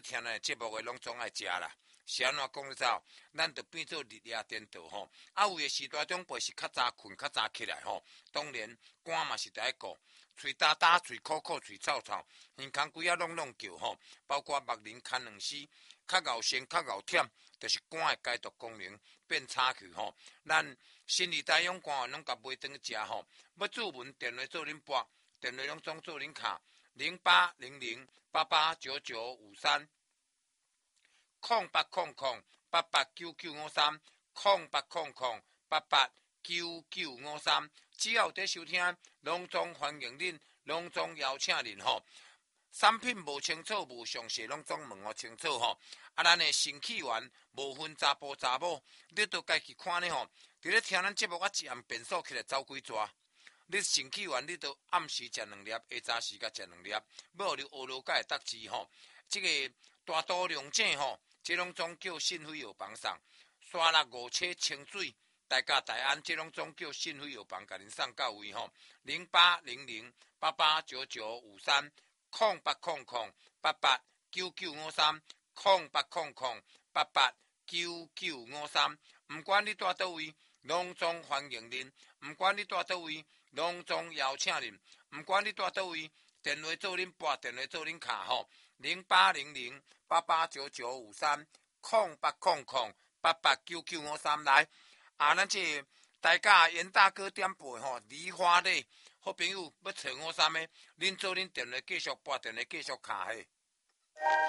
听咱节目的拢总爱食啦。是安怎讲咧？走，咱就变做日夜颠倒吼。啊，有诶时段中辈是较早困、较早起来吼。当然，肝嘛是第一个，喙焦焦、喙苦苦、喙臭臭，耳孔规啊拢拢叫吼。包括目仁、牵两丝，较咬酸、较咬忝，就是肝诶解毒功能变差去吼。咱心理大用肝拢甲买转去食吼。要注文电话做恁拨，电话拢总做恁卡0800889953。0800889953 0800889953，只要有在收听，拢总欢迎恁，拢总邀请恁吼。产品无清楚、无详细，拢总问我清楚吼。啊，咱的新起源无分查甫查某，你都家己看呢吼。伫咧听咱节目，我一暗变数起来走几逝。你新起源，你都暗时食2粒，下早时甲食2粒，要互你学罗甲的得志吼。这个大度量井吼。这拢总叫信辉药房送，沙拉5车清水，大家大安，这拢总叫信辉药房，甲恁送到位吼。0800889953 0800889953 0800889953，唔管你住倒位，拢总欢迎恁；唔管你住倒位，拢总邀请恁；唔管你住倒位，电话做恁拨，电话做恁卡吼。0800889953 0800889953来啊！咱这大家严大哥点背吼，梨花嘞，好朋友要找53的，恁做恁电话继续拨电话继续卡嘿。